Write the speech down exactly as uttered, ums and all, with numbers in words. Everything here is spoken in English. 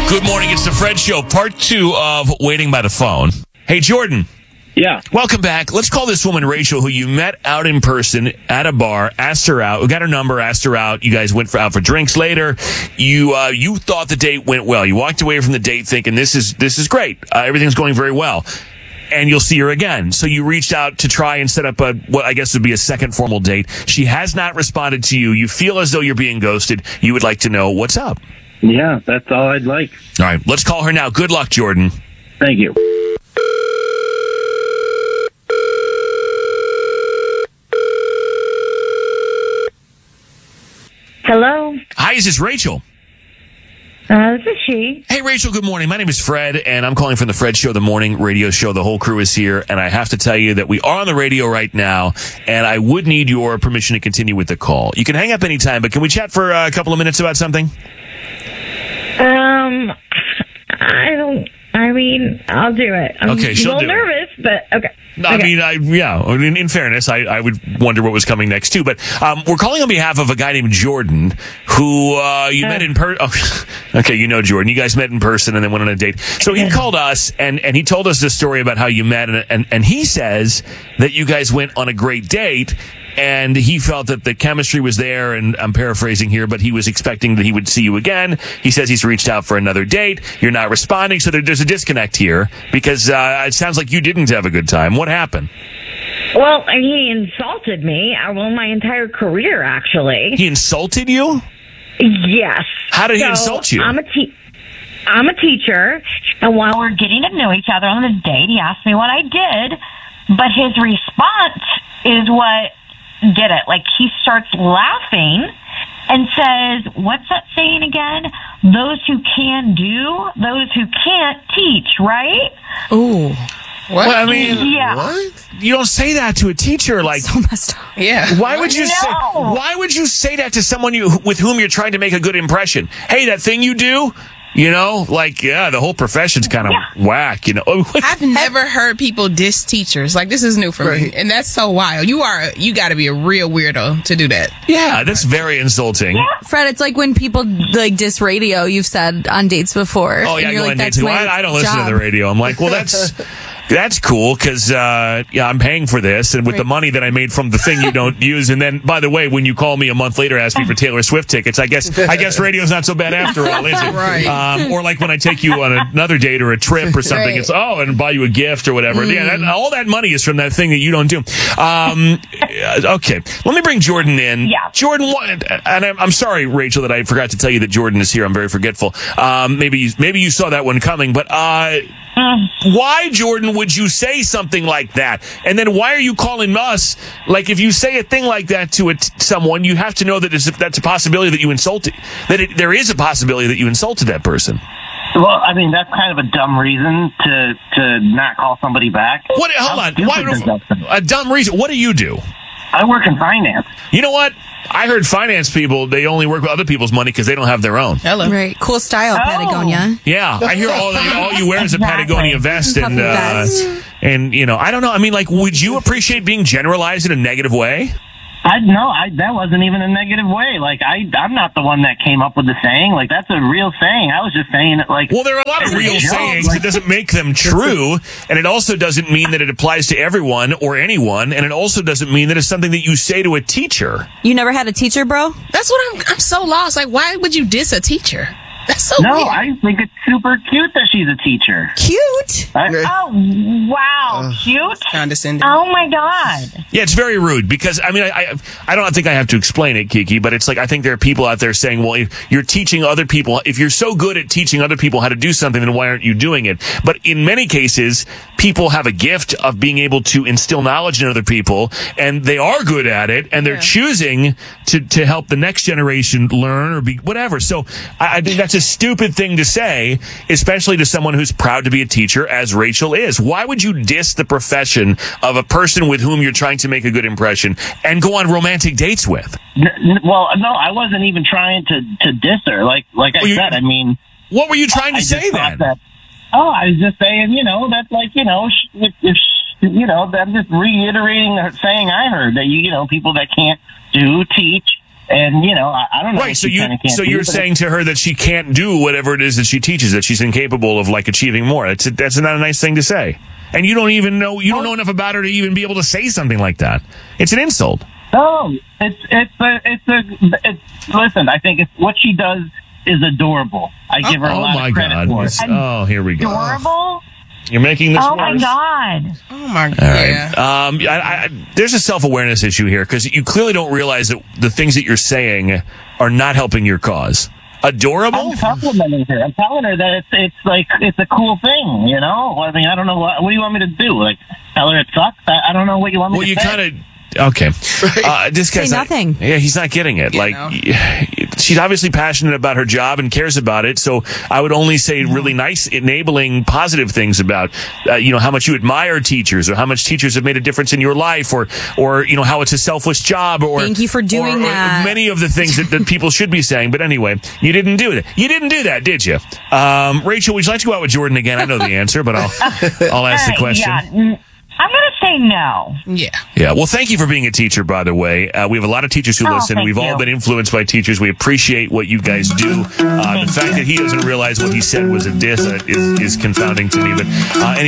Good morning. It's the Fred Show, part two of Waiting by the Phone. Hey, Jordan. Yeah. Welcome back. Let's call this woman Rachel, who you met out in person at a bar, asked her out. We got her number, asked her out. You guys went for, out for drinks later. You uh, you thought the date went well. You walked away from the date thinking, this is this is great. Uh, everything's going very well. And you'll see her again. So you reached out to try and set up a, what I guess would be a second formal date. She has not responded to you. You feel as though you're being ghosted. You would like to know what's up. Yeah, that's all I'd like. All right, let's call her now. Good luck, Jordan. Thank you. Hello. Hi, is this Rachel? Uh, this is she. Hey, Rachel, good morning. My name is Fred, and I'm calling from the Fred Show, the morning radio show. The whole crew is here, and I have to tell you that we are on the radio right now, and I would need your permission to continue with the call. You can hang up anytime, but can we chat for uh, a couple of minutes about something? Um, I don't, I mean, I'll do it. I'm Okay, a she'll little do it. nervous, but okay. I Okay. mean, I, yeah, in, in fairness, I, I would wonder what was coming next, too. But um, we're calling on behalf of a guy named Jordan, who uh, you Uh. met in person. Oh, okay, you know Jordan. You guys met in person and then went on a date. So he called us, and, and he told us this story about how you met. And, and, and he says that you guys went on a great date, and he felt that the chemistry was there, and I'm paraphrasing here, but he was expecting that he would see you again. He says he's reached out for another date. You're not responding, so there, there's a disconnect here, because uh, it sounds like you didn't have a good time. What happened? Well, he insulted me. uh, Well, my entire career, actually. He insulted you? Yes. How did he So, insult you? I'm a te- I'm a teacher, and while we're getting to know each other on this date, he asked me what I did, but his response is what did it. Like, he starts laughing and says, what's that saying again? Those who can do, those who can't teach, right? Ooh. What? Well, I mean, Yeah. What? you don't say that to a teacher. Like, So messed up. Yeah. why would you say? No. Why would you say that to someone you with whom you're trying to make a good impression? Hey, that thing you do, you know, like, yeah, the whole profession's kind of Yeah. whack. You know, I've never heard people diss teachers. Like, this is new for me. And that's so wild. You are, you got to be a real weirdo to do that. yeah, that's very insulting. Fred, it's like when people like diss radio, you've said on dates before. Oh yeah, I and you're go like, on dates. "That's Well, my I, I don't listen job." to the radio. I'm like, well, that's that's cool because uh, yeah, I'm paying for this, and with the money that I made from the thing you don't use, and then by the way, when you call me a month later, ask me for Taylor Swift tickets, I guess I guess radio's not so bad after all, is it? Right. Um, or like when I take you on another date or a trip or something, Right. it's oh, and buy you a gift or whatever. Yeah, that, all that money is from that thing that you don't do. Um, okay, let me bring Jordan in. Yeah. Jordan, what, and I'm, I'm sorry, Rachel, that I forgot to tell you that Jordan is here. I'm very forgetful. Um, maybe you, maybe you saw that one coming, but uh, why, Jordan, would you say something like that? And then why are you calling us? Like, if you say a thing like that to a t- someone, you have to know that it's, that's a possibility that you insulted. That it, there is a possibility that you insulted that person. Well, I mean, that's kind of a dumb reason to to not call somebody back. What? Hold How on. stupid Why, is that? a dumb reason. What do you do? I work in finance. You know what? I heard finance people, they only work with other people's money because they don't have their own. Hello. Right. Cool style, Oh. Patagonia. Yeah, I hear all all you wear is a Exactly. Patagonia vest, and Puffy uh, vest. and you know, I don't know. I mean, like, would you appreciate being generalized in a negative way? I no, I that wasn't even a negative way. Like I, I'm not the one that came up with the saying. Like that's a real saying. I was just saying it. Like Well, there are a lot of as a real joke. sayings. Like, It doesn't make them true, and it also doesn't mean that it applies to everyone or anyone, and it also doesn't mean that it's something that you say to a teacher. You never had a teacher, bro? That's what I'm, I'm so lost. Like, why would you diss a teacher? That's so no, weird. I think it's super cute that she's a teacher. Cute. I, Oh, wow. Cute? Condescending. Oh, my God. Yeah, it's very rude because I mean, I, I I don't think I have to explain it, Kiki, but it's like I think there are people out there saying, well, if you're teaching other people, if you're so good at teaching other people how to do something, then why aren't you doing it? But in many cases, people have a gift of being able to instill knowledge in other people, and they are good at it, and they're Yeah. choosing to to help the next generation learn or be whatever. So I, I think that's a stupid thing to say, especially to someone who's proud to be a teacher, as Rachel is. Why would you diss the profession of a person with whom you're trying to make a good impression and go on romantic dates with? n- n- well, no, I wasn't even trying to to diss her. Like like I Well, you- said, I mean, What were you trying to I say just thought then? that. Oh, I was just saying, you know, that's like, you know, sh- if, if sh- you know, I'm just reiterating the saying I heard that you, you know, people that can't do, teach, And, you know, I, I don't know. Right. what So she you, can and can't so do, you're but saying to her that she can't do whatever it is that she teaches, that she's incapable of like achieving more. That's, a, that's not a nice thing to say. And you don't even know, you don't know enough about her to even be able to say something like that. It's an insult. No, it's, it's a, it's a, it's, listen, I think it's, what she does is adorable. I give her a Oh lot my of credit God. for it. This- oh, here we go. Adorable? You're making this Oh worse. my God. Oh my God. All right. Yeah. Um, I, I, there's a self-awareness issue here because you clearly don't realize that the things that you're saying are not helping your cause. Adorable? I'm complimenting her. I'm telling her that it's it's like it's a cool thing, you know. I mean, I don't know what what do you want me to do? Like tell her it sucks? I, I don't know what you want me Well, to you say. kind of. Okay. Uh, this guy's Say not- nothing. yeah, he's not getting it. You like, know. she's obviously passionate about her job and cares about it. So I would only say really nice, enabling, positive things about, uh, you know, how much you admire teachers or how much teachers have made a difference in your life or, or, you know, how it's a selfless job or. Thank you for doing or, or that. Many of the things that, that people should be saying. But anyway, you didn't do that. You didn't do that, did you? Um, Rachel, would you like to go out with Jordan again? I know the answer, but I'll, I'll ask the Uh, question. Yeah, mm, I'm going to say no. Yeah. Yeah. Well, thank you for being a teacher, by the way. Uh, we have a lot of teachers who Oh, listen. thank We've all you. been influenced by teachers. We appreciate what you guys do. Uh, the fact that he doesn't realize what he said was a diss uh, is, is confounding to me. But uh,